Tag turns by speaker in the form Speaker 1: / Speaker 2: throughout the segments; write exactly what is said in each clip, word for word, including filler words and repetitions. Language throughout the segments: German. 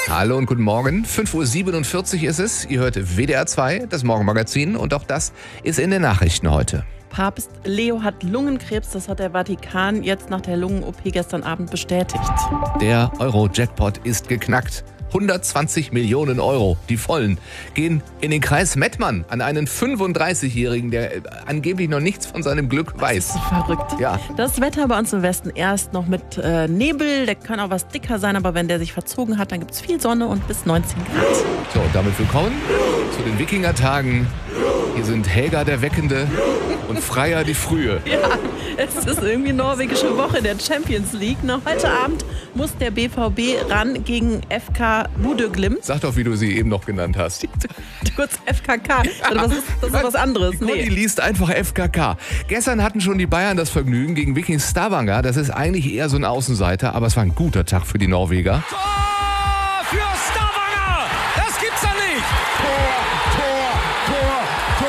Speaker 1: Hallo und guten Morgen. fünf Uhr siebenundvierzig ist es. Ihr hört W D R zwei, das Morgenmagazin. Und auch das ist in den Nachrichten heute.
Speaker 2: Papst Leo hat Lungenkrebs, das hat der Vatikan jetzt nach der Lungen-O P gestern Abend bestätigt.
Speaker 1: Der Euro-Jackpot ist geknackt. hundertzwanzig Millionen Euro, die vollen, gehen in den Kreis Mettmann an einen fünfunddreißigjährigen, der angeblich noch nichts von seinem Glück weiß.
Speaker 2: Das ist verrückt.
Speaker 1: Ja.
Speaker 2: Das Wetter bei uns im Westen erst noch mit äh, Nebel, der kann auch was dicker sein, aber wenn der sich verzogen hat, dann gibt es viel Sonne und bis neunzehn Grad.
Speaker 1: So, und damit willkommen zu den Wikingertagen. Hier sind Helga der Weckende und Freya die Frühe.
Speaker 2: Ja, es ist irgendwie norwegische Woche der Champions League. Noch heute Abend muss der B V B ran gegen F K Bodø Glimt.
Speaker 1: Sag doch, wie du sie eben noch genannt hast.
Speaker 2: Kurz F K K. Also das ist, das ist was anderes.
Speaker 1: Die
Speaker 2: Nee.
Speaker 1: liest einfach F K K. Gestern hatten schon die Bayern das Vergnügen gegen Viking Stavanger. Das ist eigentlich eher so ein Außenseiter, aber es war ein guter Tag für die Norweger.
Speaker 3: Tor für Stavanger! Das gibt's doch nicht! Tor, Tor, Tor,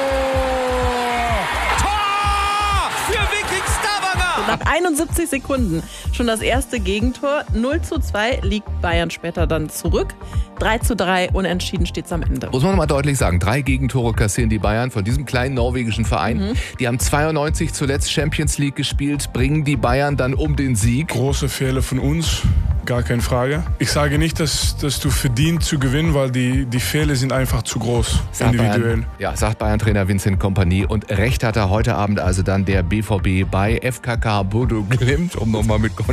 Speaker 3: Tor! Tor für Viking Stavanger!
Speaker 2: Nach einundsiebzig Sekunden schon das erste Gegentor. null zu zwei liegt Bayern später dann zurück. drei zu drei unentschieden steht's am Ende.
Speaker 1: Muss man mal deutlich sagen, drei Gegentore kassieren die Bayern von diesem kleinen norwegischen Verein.
Speaker 2: Mhm.
Speaker 1: Die haben zweiundneunzig zuletzt Champions League gespielt, bringen die Bayern dann um den Sieg.
Speaker 4: Große Fehler von uns, gar keine Frage. Ich sage nicht, dass, dass du verdient zu gewinnen, weil die, die Fehler sind einfach zu groß,
Speaker 1: Sagt
Speaker 4: individuell.
Speaker 1: Bayern, ja, sagt Bayern-Trainer Vincent Kompany. Und recht hat er heute Abend also dann der B V B bei F K K Bodø Glimt, um nochmal mit